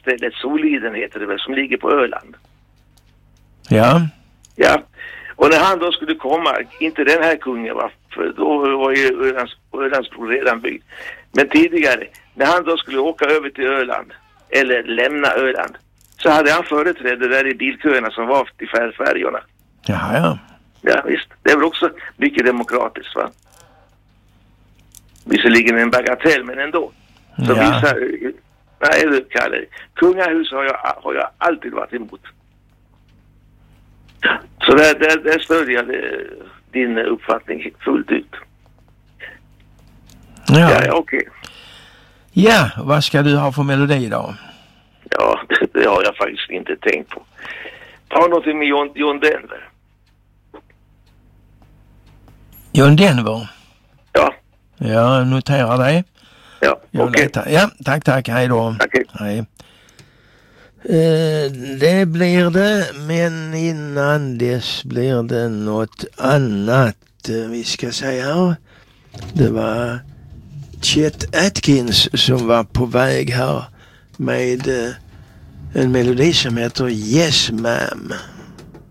landstället Soliden heter det väl, som ligger på Öland. Ja. Ja, och när han då skulle komma, inte den här kungen va, för då var ju Ölandsbro redan byggd. Men tidigare, när han då skulle åka över till Öland, eller lämna Öland, så hade han företräde där i bilköerna som var till färjorna. Jaha, ja. Ja, visst. Det är väl också mycket demokratiskt, va? Visserligen en bagatell, men ändå. Så vissa... Nej, du Kalle. Kungahus har jag alltid varit emot. Så där stödjer jag din uppfattning fullt ut. Ja, okej. Ja, vad ska du ha för melodi då? Ja, det har jag faktiskt inte tänkt på. Ta något med John Denver. John Denver? Ja. Jag noterar det. Ja, okej. Ja, tack. Hej då. Okay. Hej. Det blir det, men innan dess blir det något annat. Vi ska säga, det var Chet Atkins som var på väg här med en melodi som heter Yes Ma'am.